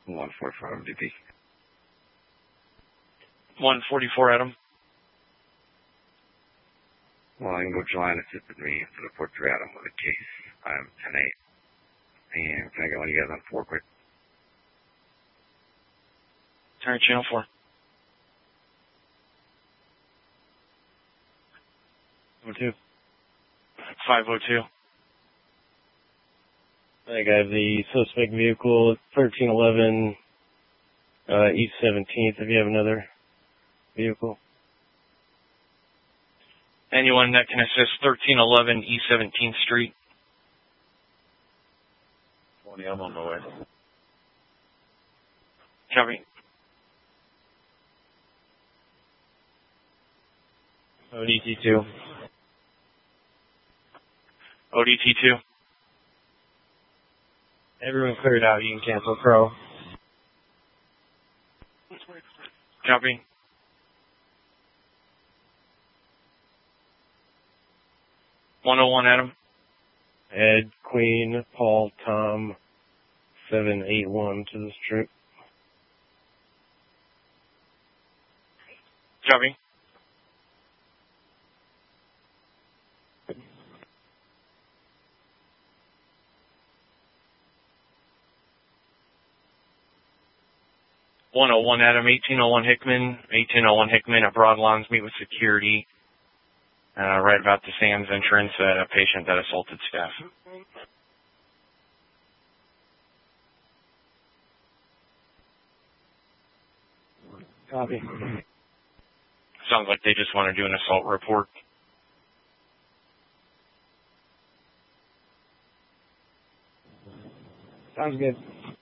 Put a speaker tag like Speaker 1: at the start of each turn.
Speaker 1: 144 MDP.
Speaker 2: 144 Adam.
Speaker 1: Well, I can go July assisted me to the Fort Adam with a case. I'm 10-8. And can I get one of you guys on 4 quick?
Speaker 2: Turn channel 4.
Speaker 3: 502.
Speaker 2: 502.
Speaker 3: I got the suspect vehicle, 1311 East 17th. If you have another vehicle.
Speaker 2: Anyone that can assist 1311 East 17th Street.
Speaker 4: 20, I'm on my way.
Speaker 2: Copy.
Speaker 3: ODT2.
Speaker 2: ODT2.
Speaker 3: Everyone cleared out. You can cancel Crow.
Speaker 2: Copy. $101 Adam.
Speaker 3: Ed, Queen, Paul, Tom, 781 to the strip.
Speaker 2: Copy. $101 Adam, 1801 Hickman, 1801 Hickman at Broadlawns, meet with security, right about the Sam's entrance, a patient that assaulted staff.
Speaker 3: Copy.
Speaker 2: Sounds like they just want to do an assault report.
Speaker 3: Sounds good.